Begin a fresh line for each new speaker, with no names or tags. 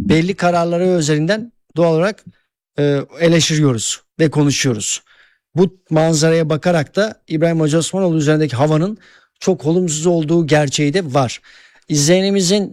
belli kararları üzerinden doğal olarak eleştiriyoruz ve konuşuyoruz. Bu manzaraya bakarak da İbrahim Hoca Osmanoğlu üzerindeki havanın çok olumsuz olduğu gerçeği de var. İzleyenimizin